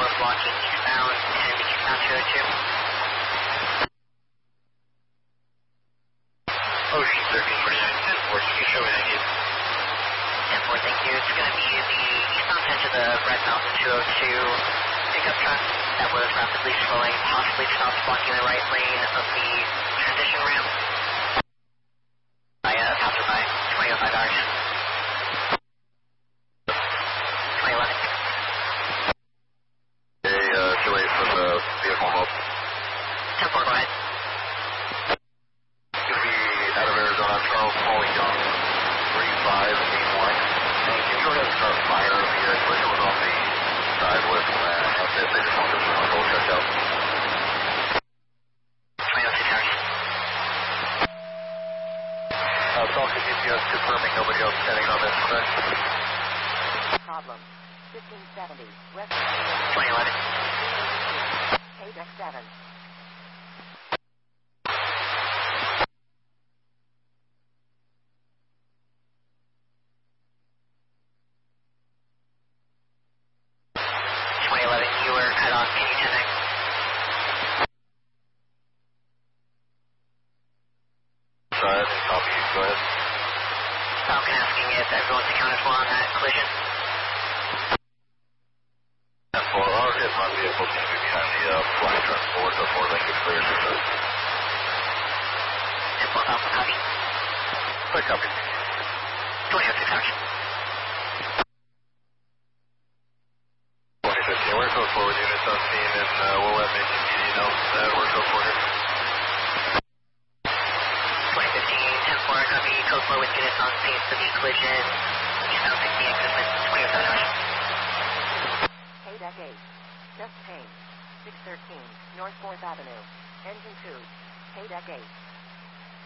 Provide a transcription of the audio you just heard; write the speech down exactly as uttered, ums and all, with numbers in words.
Tower blocking eastbound, ten eastbound two oh two. Ocean thirteen forty-nine, ten four, can you show me that you? ten four, thank you. It's going to be the eastbound edge of the Red Mountain two oh two pickup truck that was rapidly slowing, possibly stopped blocking the right lane of the transition ramp. By uh, passerby, twenty oh five hours. twenty eleven. Okay, uh, two eight from the vehicle home. ten four, go ahead. Going to be out of Arizona, Charles Paul Young, three five eight one. And can you go ahead and start fire over here? Collision was on the side with, uh, they just want this one to check out. twenty oh six hours. Uh, Falcon G P S confirming nobody else heading on this, correct? Problem. fifteen seventy, west. twenty eleven. K deck seven. twenty eleven, you were cut off. Can you connect? Side, copy, go ahead. Falcon asking if everyone's accounted for on that collision. ten four, our hit my vehicle seems to be behind the uh, fly truck forward, so four link is clear, sir. ten four, Alpha, copy. Quick copy. twenty oh six hours. twenty fifteen, we're code forward units on scene, and uh, we'll let Mason P D know that we're code forward. twenty fifteen, ten four, copy. Code four with units on scene for the collision. Eastbound sixty exit with twenty oh seven hours. K deck eight. Just Payne. six thirteen, North fourth Avenue. Engine two. K deck eight.